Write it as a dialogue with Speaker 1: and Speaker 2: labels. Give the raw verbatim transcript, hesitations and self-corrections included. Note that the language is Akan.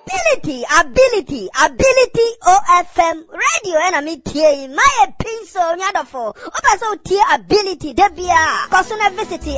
Speaker 1: ability, ability, ability O F M radio and me tie my pencil nyadofo. Opa so tie ability debia. Kosuna visit